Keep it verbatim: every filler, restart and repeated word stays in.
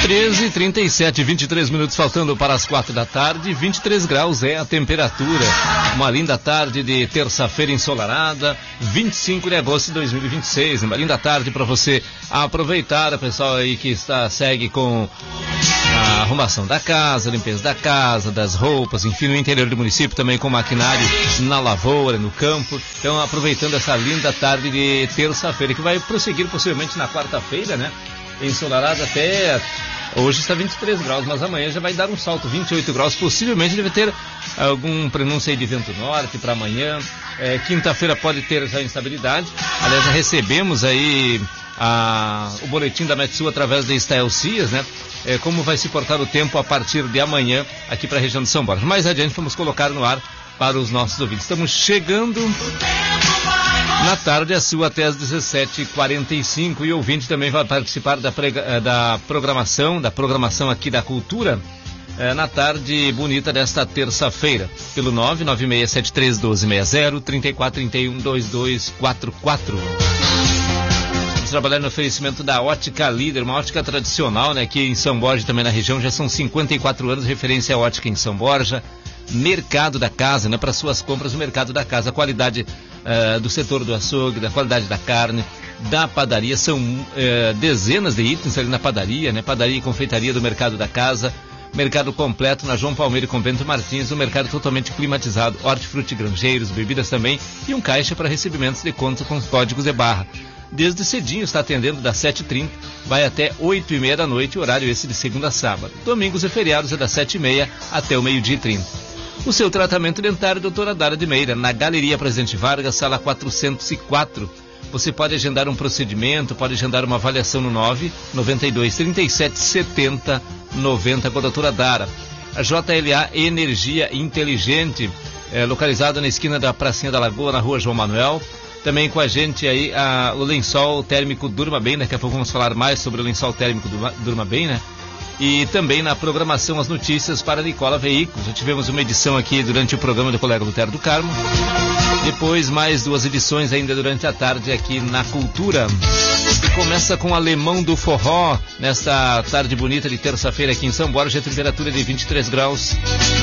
treze e trinta e sete, vinte e três minutos faltando para as quatro da tarde, vinte e três graus é a temperatura. Uma linda tarde de terça-feira ensolarada, vinte e cinco de agosto de dois mil e vinte e seis. Uma linda tarde para você aproveitar, o pessoal aí que está, segue com a arrumação da casa, limpeza da casa, das roupas, enfim, no interior do município também com maquinário na lavoura, no campo. Então, aproveitando essa linda tarde de terça-feira, que vai prosseguir possivelmente na quarta-feira, né? Ensolarada até... Hoje está vinte e três graus, mas amanhã já vai dar um salto, vinte e oito graus. Possivelmente deve ter algum prenúncio aí de vento norte para amanhã. É, quinta-feira pode ter já instabilidade. Aliás, já recebemos aí a, o boletim da Metsul através da Estael Cias, né? É, como vai se portar o tempo a partir de amanhã aqui para a região de São Borja. Mais adiante vamos colocar no ar para os nossos ouvintes. Estamos chegando na tarde, a sua até às dezessete e quarenta e cinco, e o ouvinte também vai participar da, prega, da programação, da programação aqui da Cultura, é, na tarde bonita desta terça-feira, pelo nove nove seis sete três um dois seis zero, trinta e quatro, trinta e um, vinte e dois quarenta e quatro. Vamos trabalhar no oferecimento da Ótica Líder, uma ótica tradicional, né, aqui em São Borja, também na região, já são cinquenta e quatro anos, referência à ótica em São Borja. Mercado da Casa, né, para suas compras no Mercado da Casa, a qualidade uh, do setor do açougue, da qualidade da carne, da padaria, são uh, dezenas de itens ali na padaria, né, padaria e confeitaria do Mercado da Casa, mercado completo na João Palmeira e com Bento Martins, um mercado totalmente climatizado, hortifruti granjeiros, bebidas também, e um caixa para recebimentos de contas com códigos de barra. Desde cedinho está atendendo das sete e trinta, vai até oito e meia da noite, horário esse de segunda a sábado. Domingos e feriados é das sete e meia até o meio-dia e trinta. O seu tratamento dentário, doutora Dara de Meira, na Galeria Presidente Vargas, sala quatrocentos e quatro. Você pode agendar um procedimento, pode agendar uma avaliação no nove nove dois, trinta e sete, setenta, noventa com a doutora Dara. A J L A Energia Inteligente, é, localizada na esquina da Pracinha da Lagoa, na rua João Manuel. Também com a gente aí a, o lençol térmico Durma Bem, daqui a pouco vamos falar mais sobre o lençol térmico Durma, Durma Bem, né? E também na programação as notícias para Nicola Veículos. Já tivemos uma edição aqui durante o programa do colega Lutero do Carmo. Depois mais duas edições ainda durante a tarde aqui na Cultura. E começa com o Alemão do Forró, nesta tarde bonita de terça-feira aqui em São Borja, a temperatura de vinte e três graus.